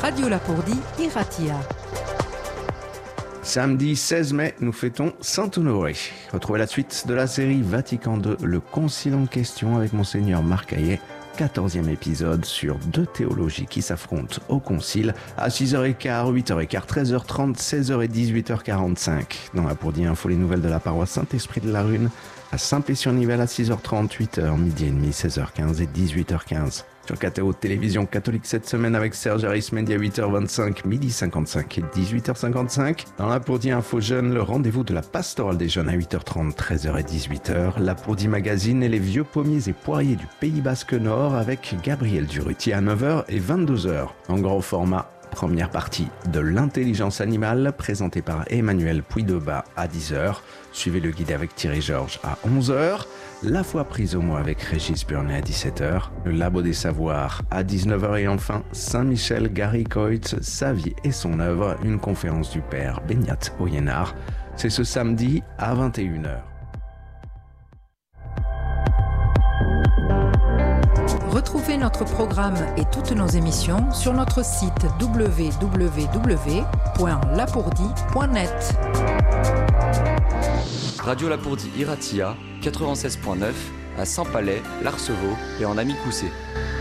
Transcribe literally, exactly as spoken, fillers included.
Radio Lapourdie, Iratia. Samedi seize mai, nous fêtons Saint-Honoré. Retrouvez la suite de la série Vatican deux, le concile en question avec Monseigneur Marc Hayet. quatorzième épisode sur deux théologies qui s'affrontent au concile à six heures quinze, huit heures quinze, treize heures trente, seize heures et dix-huit heures quarante-cinq. Dans Lapourdie Info, les nouvelles de la paroisse Saint-Esprit de la Rune à Saint-Pé-sur-Nivelle à six heures trente, huit heures, midi et demi, seize heures quinze et dix-huit heures quinze. Sur K T O Télévision catholique cette semaine avec Serge Arismendi à huit heures vingt-cinq, midi cinquante-cinq et dix-huit heures cinquante-cinq. Dans Lapourdie Info Jeunes, le rendez-vous de la pastorale des jeunes à huit heures trente, treize heures et dix-huit heures. Lapourdie Magazine et les vieux pommiers et poiriers du Pays Basque Nord avec Gabriel Durutier à neuf heures et vingt-deux heures. En gros format, première partie de l'intelligence animale présentée par Emmanuel Puydeba à dix heures. Suivez le guide avec Thierry Georges à onze heures. La foi prise au mot avec Régis Burnet à dix-sept heures. Le Labo des Savoirs à dix-neuf heures. Et enfin, Saint-Michel Gary Coitz, sa vie et son œuvre, une conférence du père Benyat Oyénard. C'est ce samedi à vingt et une heures. Retrouvez notre programme et toutes nos émissions sur notre site w w w point lapourdie point net. Radio Lapourdie Iratia, quatre-vingt-seize point neuf à Saint-Palais, l'Arceveau et en Amicoussé.